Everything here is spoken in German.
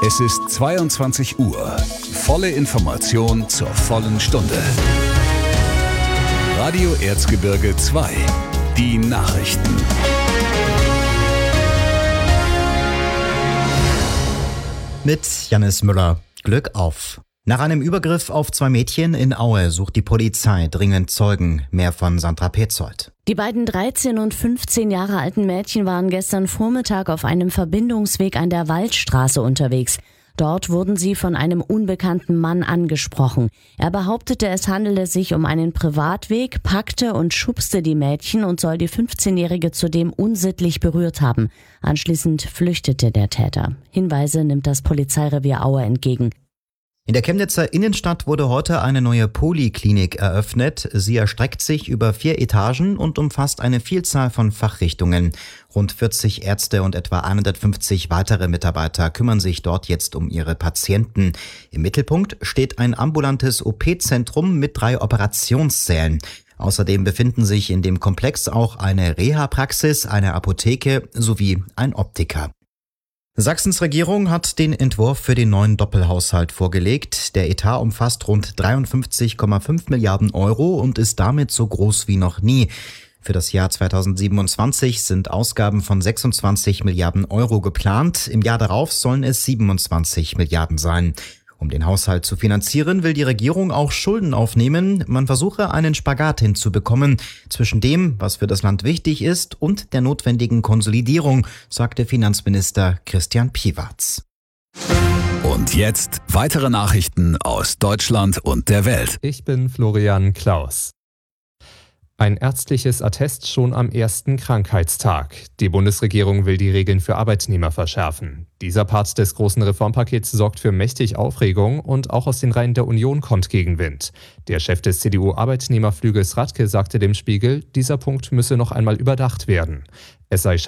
Es ist 22 Uhr. Volle Information zur vollen Stunde. Radio Erzgebirge 2. Die Nachrichten. Mit Jannis Müller. Glück auf. Nach einem Übergriff auf 2 Mädchen in Aue sucht die Polizei dringend Zeugen. Mehr von Sandra Petzold. Die beiden 13 und 15 Jahre alten Mädchen waren gestern Vormittag auf einem Verbindungsweg an der Waldstraße unterwegs. Dort wurden sie von einem unbekannten Mann angesprochen. Er behauptete, es handele sich um einen Privatweg, packte und schubste die Mädchen und soll die 15-Jährige zudem unsittlich berührt haben. Anschließend flüchtete der Täter. Hinweise nimmt das Polizeirevier Aue entgegen. In der Chemnitzer Innenstadt wurde heute eine neue Poliklinik eröffnet. Sie erstreckt sich über 4 Etagen und umfasst eine Vielzahl von Fachrichtungen. Rund 40 Ärzte und etwa 150 weitere Mitarbeiter kümmern sich dort jetzt um ihre Patienten. Im Mittelpunkt steht ein ambulantes OP-Zentrum mit 3 Operationssälen. Außerdem befinden sich in dem Komplex auch eine Reha-Praxis, eine Apotheke sowie ein Optiker. Sachsens Regierung hat den Entwurf für den neuen Doppelhaushalt vorgelegt. Der Etat umfasst rund 53,5 Milliarden Euro und ist damit so groß wie noch nie. Für das Jahr 2027 sind Ausgaben von 26 Milliarden Euro geplant. Im Jahr darauf sollen es 27 Milliarden sein. Um den Haushalt zu finanzieren, will die Regierung auch Schulden aufnehmen. Man versuche, einen Spagat hinzubekommen zwischen dem, was für das Land wichtig ist, und der notwendigen Konsolidierung, sagte Finanzminister Christian Piewatz. Und jetzt weitere Nachrichten aus Deutschland und der Welt. Ich bin Florian Klaus. Ein ärztliches Attest schon am ersten Krankheitstag. Die Bundesregierung will die Regeln für Arbeitnehmer verschärfen. Dieser Part des großen Reformpakets sorgt für mächtig Aufregung und auch aus den Reihen der Union kommt Gegenwind. Der Chef des CDU-Arbeitnehmerflügels Radke sagte dem Spiegel, dieser Punkt müsse noch einmal überdacht werden. Es sei